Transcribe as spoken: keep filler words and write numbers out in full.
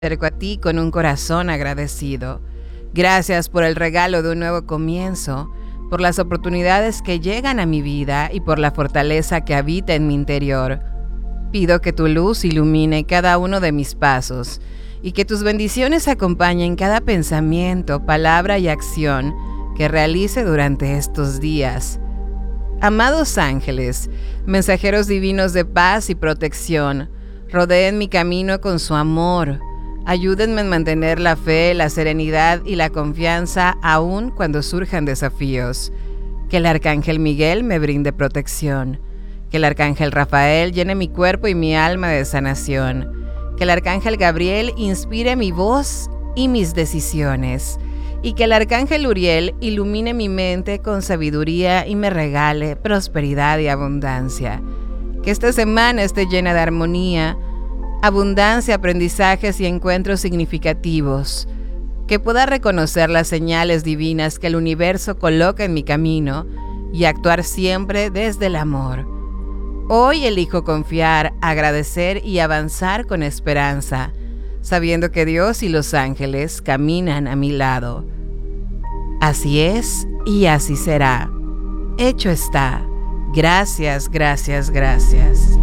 acerco a ti con un corazón agradecido. Gracias por el regalo de un nuevo comienzo, por las oportunidades que llegan a mi vida y por la fortaleza que habita en mi interior. Pido que tu luz ilumine cada uno de mis pasos y que tus bendiciones acompañen cada pensamiento, palabra y acción que realice durante estos días. Amados ángeles, mensajeros divinos de paz y protección, rodeen mi camino con su amor. Ayúdenme en mantener la fe, la serenidad y la confianza aún cuando surjan desafíos. Que el Arcángel Miguel me brinde protección. Que el Arcángel Rafael llene mi cuerpo y mi alma de sanación. Que el Arcángel Gabriel inspire mi voz y mis decisiones. Y que el Arcángel Uriel ilumine mi mente con sabiduría y me regale prosperidad y abundancia. Que esta semana esté llena de armonía, abundancia, aprendizajes y encuentros significativos, que pueda reconocer las señales divinas que el universo coloca en mi camino y actuar siempre desde el amor. Hoy elijo confiar, agradecer y avanzar con esperanza, sabiendo que Dios y los ángeles caminan a mi lado. Así es y así será. Hecho está. Gracias, gracias, gracias.